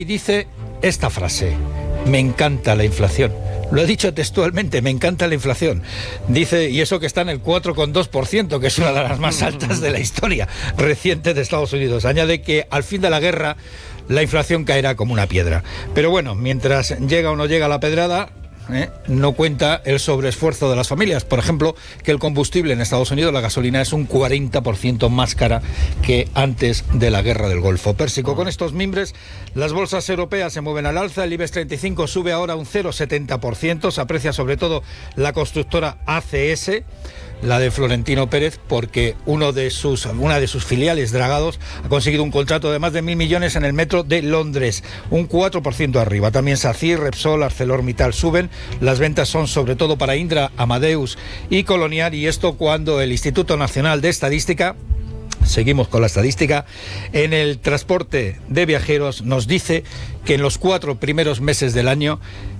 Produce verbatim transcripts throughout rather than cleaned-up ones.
Y dice esta frase: me encanta la inflación. Lo he dicho textualmente, me encanta la inflación. Dice, y eso que está en el cuatro coma dos por ciento, que es una de las más altas de la historia reciente de Estados Unidos. Añade que al fin de la guerra la inflación caerá como una piedra. Pero bueno, mientras llega o no llega la pedrada, ¿eh? no cuenta el sobreesfuerzo de las familias. Por ejemplo, que el combustible en Estados Unidos, la gasolina, es un cuarenta por ciento más cara que antes de la guerra del Golfo Pérsico. Con estos mimbres, las bolsas europeas se mueven al alza. El IBEX treinta y cinco sube ahora un cero coma setenta por ciento. Se aprecia sobre todo la constructora A C S, la de Florentino Pérez, porque uno de sus, una de sus filiales, Dragados, ha conseguido un contrato de más de mil millones en el metro de Londres, un cuatro por ciento arriba. También SACIR, Repsol, ArcelorMittal suben. Las ventas son sobre todo para Indra, Amadeus y Colonial, y esto cuando el Instituto Nacional de Estadística, seguimos con la estadística, en el transporte de viajeros nos dice que en los cuatro primeros meses del año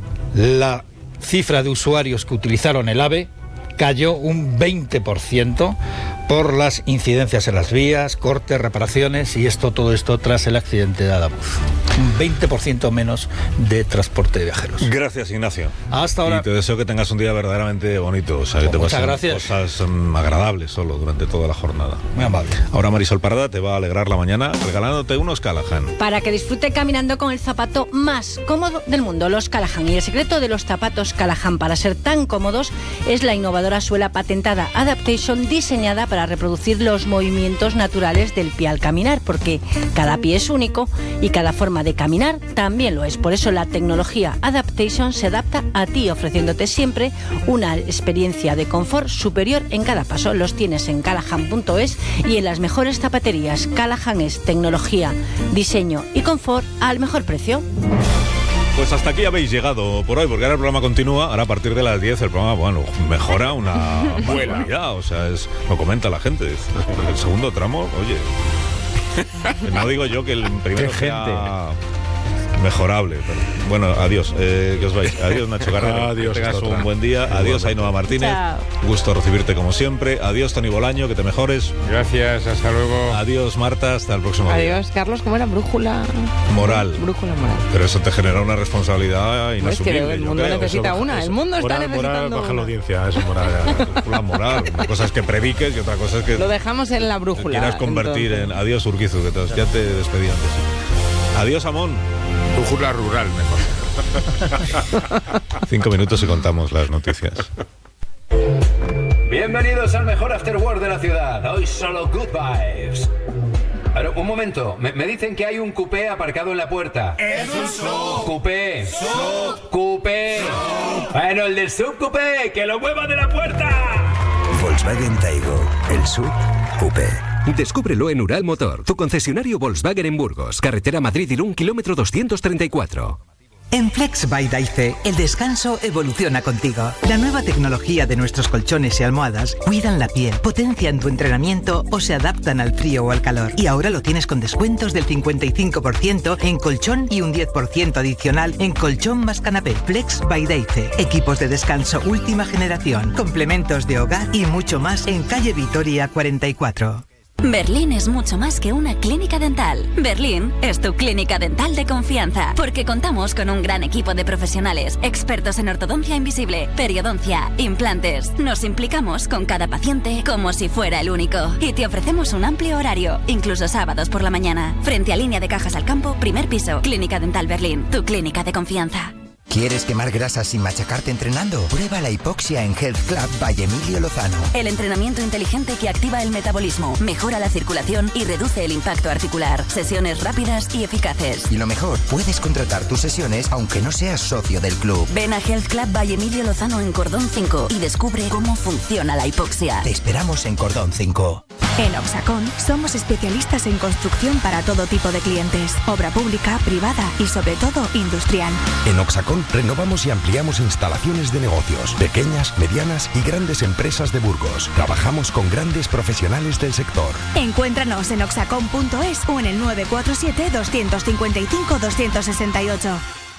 la cifra de usuarios que utilizaron el AVE cayó un veinte por ciento por las incidencias en las vías, cortes, reparaciones, y esto, todo esto tras el accidente de Adamuz. Un veinte por ciento menos de transporte de viajeros. Gracias, Ignacio. Hasta ahora. Y te deseo que tengas un día verdaderamente bonito. O sea, que Oh, te muchas pasen gracias. cosas um, agradables solo durante toda la jornada. Muy amable. Ahora Marisol Parada te va a alegrar la mañana regalándote unos Callahan. Para que disfrute caminando con el zapato más cómodo del mundo, los Callahan. Y el secreto de los zapatos Callahan para ser tan cómodos es la innovadora suela patentada Adaptation, diseñada para reproducir los movimientos naturales del pie al caminar, porque cada pie es único y cada forma de caminar también lo es. Por eso la tecnología Adaptation se adapta a ti, ofreciéndote siempre una experiencia de confort superior en cada paso. Los tienes en callahan punto es y en las mejores zapaterías. Callahan es tecnología, diseño y confort al mejor precio. Pues hasta aquí habéis llegado por hoy, porque ahora el programa continúa. Ahora a partir de las diez el programa, bueno, mejora una barbaridad. O sea, es, lo comenta la gente. El segundo tramo, oye, no digo yo que el primero sea mejorable, pero bueno, adiós, eh, que os vais. Adiós, Nacho Carrero. Adiós, que tengas hasta un otra. buen día. Adiós, Ainhoa Martínez. Chao. Gusto recibirte como siempre. Adiós, Tony Bolaño, que te mejores. Gracias, hasta luego. Adiós, Marta, hasta el próximo día. Adiós, Carlos, ¿cómo era? Brújula Moral. Brújula moral. Pero eso te genera una responsabilidad No, es que inasumible. el yo mundo creo. necesita Eso- una, eso- el mundo está Moral, moral, necesitando baja la una. audiencia, eso moral. La moral, una cosa es que prediques y otra cosa es que Lo dejamos en la te brújula. quieras convertir entonces. en... Adiós, Urquizu, que te- ya te despedí antes. Adiós, Amón. Brújula rural, mejor. Cinco minutos y contamos las noticias. Bienvenidos al mejor afterwork de la ciudad. Hoy solo good vibes. Pero un momento, me, me dicen que hay un coupé aparcado en la puerta. ¡Es un sub! ¡Coupé! ¡Sub! ¡Coupé! ¡Sub! Bueno, el del sub coupé, ¡que lo mueva de la puerta! Volkswagen Taigo, el sub coupé. Descúbrelo en Ural Motor, tu concesionario Volkswagen en Burgos, carretera Madrid-Irún, kilómetro doscientos treinta y cuatro. En Flex by Daife, el descanso evoluciona contigo. La nueva tecnología de nuestros colchones y almohadas cuidan la piel, potencian tu entrenamiento o se adaptan al frío o al calor. Y ahora lo tienes con descuentos del cincuenta y cinco por ciento en colchón y un diez por ciento adicional en colchón más canapé. Flex by Daife. Equipos de descanso última generación, complementos de hogar y mucho más en calle Vitoria cuarenta y cuatro. Berlín es mucho más que una clínica dental. Berlín es tu clínica dental de confianza, porque contamos con un gran equipo de profesionales, expertos en ortodoncia invisible, periodoncia, implantes. Nos implicamos con cada paciente como si fuera el único. Y te ofrecemos un amplio horario, incluso sábados por la mañana. Frente a Línea de Cajas al Campo, primer piso. Clínica Dental Berlín, tu clínica de confianza. ¿Quieres quemar grasa sin machacarte entrenando? Prueba la hipoxia en Health Club by Emilio Lozano. El entrenamiento inteligente que activa el metabolismo, mejora la circulación y reduce el impacto articular. Sesiones rápidas y eficaces. Y lo mejor, puedes contratar tus sesiones aunque no seas socio del club. Ven a Health Club by Emilio Lozano en Cordón cinco y descubre cómo funciona la hipoxia. Te esperamos en Cordón cinco. En Oxacón somos especialistas en construcción para todo tipo de clientes, obra pública, privada y sobre todo industrial. En Oxacón renovamos y ampliamos instalaciones de negocios, pequeñas, medianas y grandes empresas de Burgos. Trabajamos con grandes profesionales del sector. Encuéntranos en oxacón punto es o en el nueve cuatro siete, dos cinco cinco, dos seis ocho.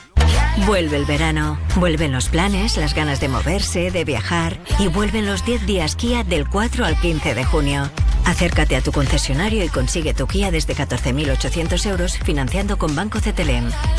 Vuelve el verano, vuelven los planes, las ganas de moverse, de viajar y vuelven los diez días Kia del cuatro al quince de junio. Acércate a tu concesionario y consigue tu Kia desde catorce mil ochocientos euros financiando con Banco C T L M.